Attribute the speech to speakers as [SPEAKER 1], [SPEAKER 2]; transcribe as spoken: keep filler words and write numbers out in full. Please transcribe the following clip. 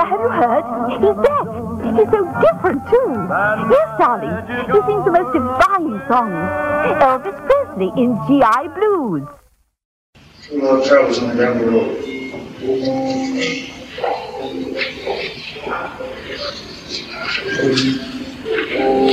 [SPEAKER 1] have you heard? He's deaf. He's so different, too. Yes, darling. He sings the most divine songs. Elvis Presley in G I Blues.
[SPEAKER 2] Two more travels on down the road. Thank you.